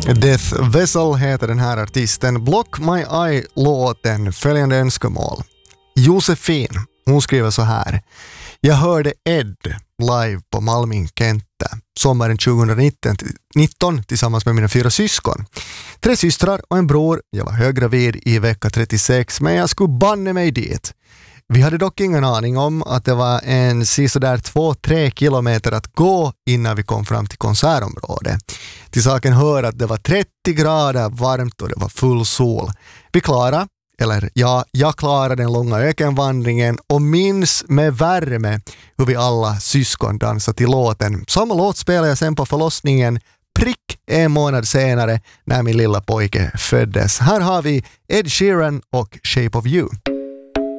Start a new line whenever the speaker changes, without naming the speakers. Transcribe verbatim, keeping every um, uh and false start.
Death Vessel heter den här artisten. Block My Eye-låten, följande önskemål. Josefin, hon skriver så här. Jag hörde Ed live på Malmin Kenta sommaren tjugonitton tillsammans med mina fyra syskon. Tre systrar och en bror. Jag var höggravid i vecka trettiosex, men jag skulle banne mig dit. Vi hade dock ingen aning om att det var en sisådär två-tre kilometer att gå innan vi kom fram till konsertområdet. Till saken hör att det var trettio grader varmt och det var full sol. Vi klarade, eller ja, jag klarade den långa ökenvandringen och minns med värme hur vi alla syskon dansade till låten. Samma låt spelade jag sen på förlossningen prick en månad senare när min lilla pojke föddes. Här har vi Ed Sheeran och Shape of You.